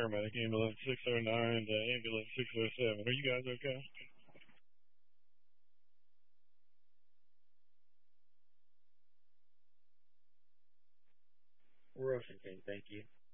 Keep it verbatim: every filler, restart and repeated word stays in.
paramedic, ambulance six oh nine to ambulance six oh seven. Are you guys okay? We're okay, thank you.